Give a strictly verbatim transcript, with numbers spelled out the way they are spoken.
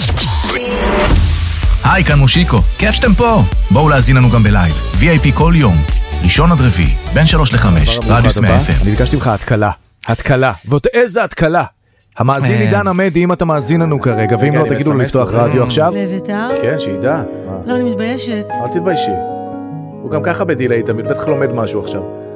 היי, כאן מושיקו, כיף שאתם פה. בואו להזין לנו גם בלייב, וי איי פי כל יום, ראשון עד רביעי, בין שלוש לחמש, רדיוס מאה אף אם. אני ביקשתי ממך התקלה, התקלה, ועוד איזה התקלה. המאזין עידן עמדי, אם אתה מאזין לנו כרגע, ואם לא תגידו לו לפתוח רדיו עכשיו. לביתר? כן, שידע. לא, אני מתביישת. אל תתביישי. הוא גם ככה בדילי תמיד, בטח לומד משהו עכשיו.